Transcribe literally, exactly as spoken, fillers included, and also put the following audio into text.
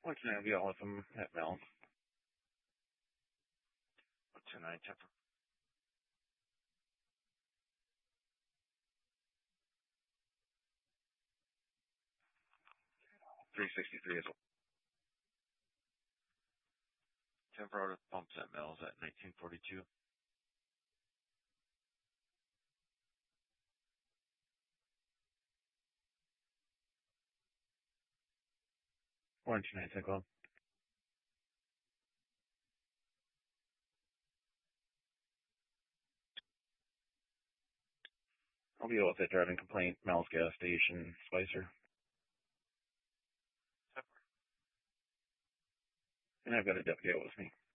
What's an I'll with them at Mel. What's tonight, Temper? three sixty-three as well. Temper out of pumps at Mills at nineteen forty-two. Orange nine cyclone. I'll deal with it. Driving complaint, Mel's gas station, Spicer. Temper. And I've got a deputy out with me.